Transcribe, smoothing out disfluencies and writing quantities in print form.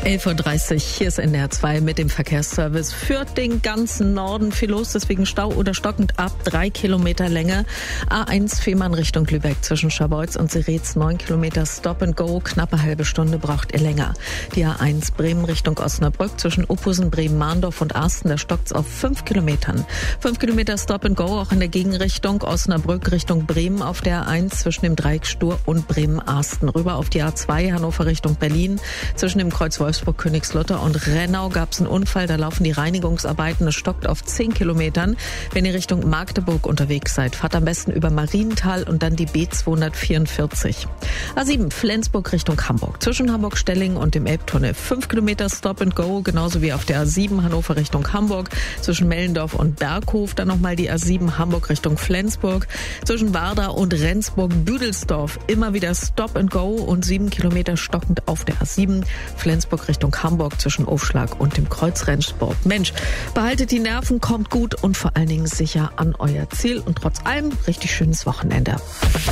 11.30 Uhr, hier ist NDR 2 mit dem Verkehrsservice. Für den ganzen Norden viel los, deswegen Stau oder stockend ab 3 Kilometer Länge. A1 Fehmarn Richtung Lübeck zwischen Scharbeutz und Seretz 9 Kilometer Stop and Go. Knappe halbe Stunde braucht ihr länger. Die A1 Bremen Richtung Osnabrück zwischen Uphusen, Bremen-Mahndorf und Arsten, da stockt's auf 5 Kilometern. 5 Kilometer Stop and Go auch in der Gegenrichtung Osnabrück Richtung Bremen auf der A1 zwischen dem Dreieck Stur und Bremen-Arsten. Rüber auf die A2 Hannover Richtung Berlin. Zwischen dem Kreuz Wolfsburg-Königslutter und Rennau gab es einen Unfall. Da laufen die Reinigungsarbeiten. Es stockt auf 10 Kilometern. Wenn ihr Richtung Magdeburg unterwegs seid, fahrt am besten über Marienthal und dann die B244. A7 Flensburg Richtung Hamburg. Zwischen Hamburg-Stelling und dem Elbtunnel 5 Kilometer Stop and Go. Genauso wie auf der A7 Hannover Richtung Hamburg. Zwischen Mellendorf und Berghof. Dann nochmal die A7 Hamburg Richtung Flensburg. Zwischen Warda und Rendsburg-Büdelsdorf immer wieder Stop and Go und 7 Kilometer stockend auf der A7. Flensburg Richtung Hamburg zwischen Aufschlag und dem Kreuz Rendsburg. Mensch, behaltet die Nerven, kommt gut und vor allen Dingen sicher an euer Ziel und trotz allem richtig schönes Wochenende.